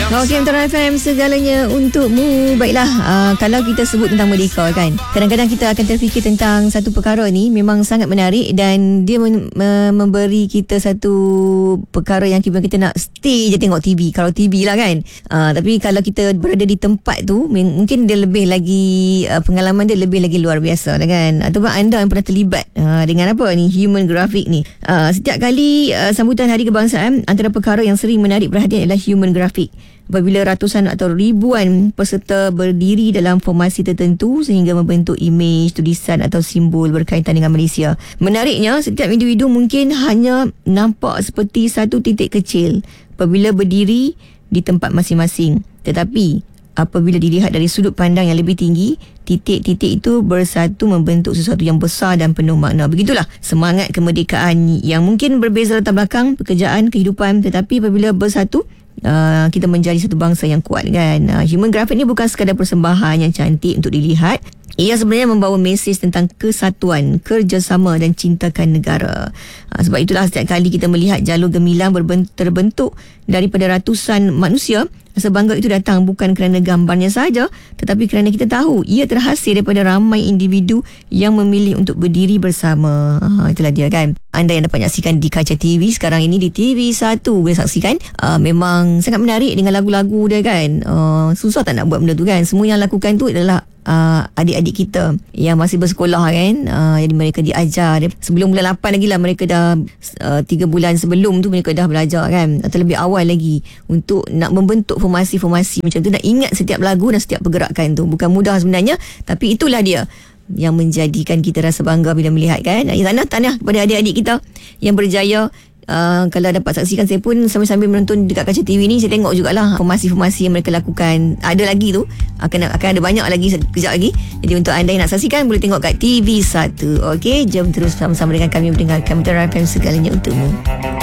Okey, Antara FM segalanya untukmu. Baiklah, kalau kita sebut tentang merdeka kan, kadang-kadang kita akan terfikir tentang satu perkara ni memang sangat menarik dan dia memberi kita satu perkara yang kita nak stay je tengok TV. Kalau TV lah kan. Tapi kalau kita berada di tempat tu, mungkin dia lebih lagi pengalaman dia lebih lagi luar biasa lah kan. Ataupun anda yang pernah terlibat dengan apa ni, human graphic ni. Setiap kali sambutan Hari Kebangsaan, antara perkara yang sering menarik perhatian adalah human graphic. Apabila ratusan atau ribuan peserta berdiri dalam formasi tertentu sehingga membentuk imej, tulisan atau simbol berkaitan dengan Malaysia. Menariknya, setiap individu mungkin hanya nampak seperti satu titik kecil apabila berdiri di tempat masing-masing. Tetapi apabila dilihat dari sudut pandang yang lebih tinggi, titik-titik itu bersatu membentuk sesuatu yang besar dan penuh makna. Begitulah semangat kemerdekaan yang mungkin berbeza latar belakang, pekerjaan, kehidupan, tetapi apabila bersatu, kita menjadi satu bangsa yang kuat kan. Human graphic ni bukan sekadar persembahan yang cantik untuk dilihat. Ia sebenarnya membawa mesej tentang kesatuan, kerjasama dan cintakan negara. Sebab itulah setiap kali kita melihat jalur gemilang terbentuk daripada ratusan manusia, rasa bangga itu datang bukan kerana gambarnya sahaja, tetapi kerana kita tahu ia terhasil daripada ramai individu yang memilih untuk berdiri bersama. Itulah dia kan. Anda yang dapat menyaksikan di kaca TV sekarang ini, di TV1 boleh saksikan. Memang sangat menarik dengan lagu-lagu dia kan. Susah tak nak buat benda tu kan. Semua yang lakukan tu adalah adik-adik kita yang masih bersekolah kan. Jadi mereka diajar sebelum bulan 8 lagi lah. Mereka dah 3 bulan sebelum tu mereka dah belajar kan, atau lebih awal lagi, untuk nak membentuk formasi-formasi macam tu. Nak ingat setiap lagu dan setiap pergerakan tu bukan mudah sebenarnya, tapi itulah dia yang menjadikan kita rasa bangga bila melihat kan. Tahniah kepada adik-adik kita yang berjaya. Kalau dapat saksikan, saya pun sambil-sambil menonton dekat kaca TV ni, saya tengok jugalah formasi-formasi yang mereka lakukan. Ada lagi tu, akan ada banyak lagi kejap lagi. Jadi untuk anda yang nak saksikan, boleh tengok kat TV1. Okey, jom terus sama-sama dengan kami mendengarkan Antara FM segalanya untukmu.